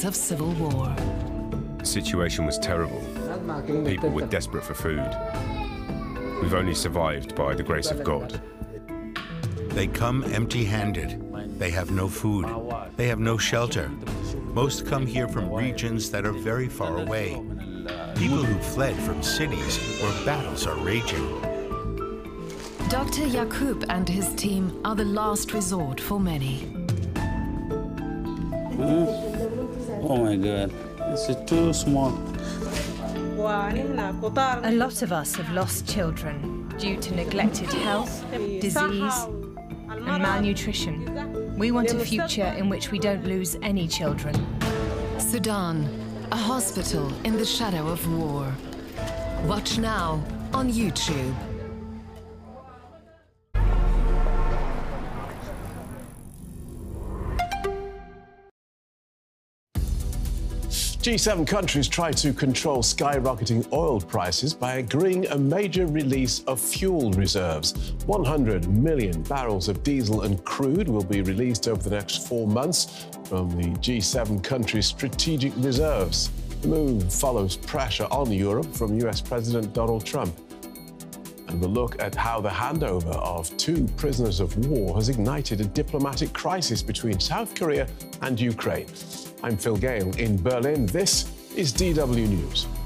years of civil war. The situation was terrible. People were desperate for food. We've only survived by the grace of God. They come empty-handed. They have no food. They have no shelter. Most come here from regions that are very far away. People who fled from cities where battles are raging. Dr. Yaqub and his team are the last resort for many. Oh my God, this is too small. A lot of us have lost children due to neglected health, disease, and malnutrition. We want a future in which we don't lose any children. Sudan, a hospital in the shadow of war. Watch now on YouTube. G7 countries try to control skyrocketing oil prices by agreeing a major release of fuel reserves. 100 million barrels of diesel and crude will be released over the next 4 months from the G7 countries' strategic reserves. The move follows pressure on Europe from US President Donald Trump. And we'll look at how the handover of 2 prisoners of war has ignited a diplomatic crisis between South Korea and Ukraine. I'm Phil Gale in Berlin. This is DW News.